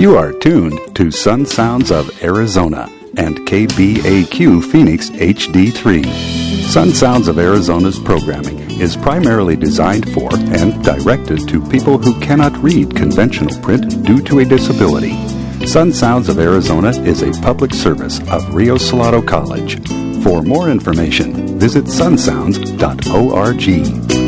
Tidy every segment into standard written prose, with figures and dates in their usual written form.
You are tuned to Sun Sounds of Arizona and KBAQ Phoenix HD3. Sun Sounds of Arizona's programming is primarily designed for and directed to people who cannot read conventional print due to a disability. Sun Sounds of Arizona is a public service of Rio Salado College. For more information, visit sunsounds.org.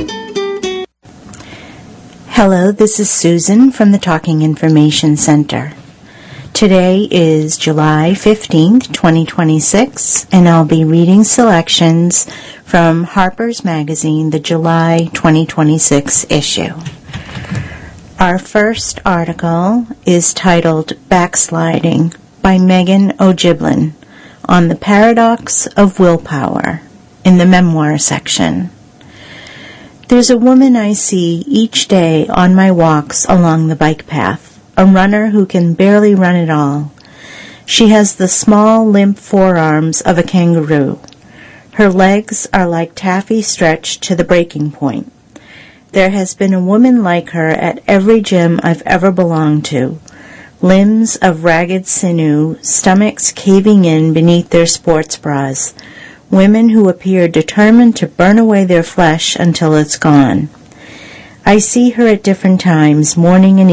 Hello, this is Susan from the Talking Information Center. Today is July 15th, 2026, and I'll be reading selections from Harper's Magazine, the July 2026 issue. Our first article is titled Backsliding by Megan O'Giblin on the Paradox of Willpower in the Memoir section. There's a woman I see each day on my walks along the bike path, a runner who can barely run at all. She has the small, limp forearms of a kangaroo. Her legs are like taffy stretched to the breaking point. There has been a woman like her at every gym I've ever belonged to. Limbs of ragged sinew, stomachs caving in beneath their sports bras. Women who appear determined to burn away their flesh until it's gone. I see her at different times, morning and